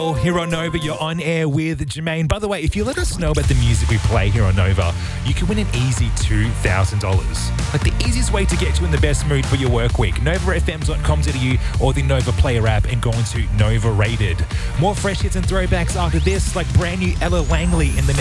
Here on Nova, you're on air with Jermaine. By the way, if you let us know about the music we play here on Nova, you can win an easy $2,000. Like the easiest way to get you in the best mood for your work week. NovaFM.com.au or the Nova Player app and go into Nova Rated. More fresh hits and throwbacks after this, like brand new Ella Langley in the next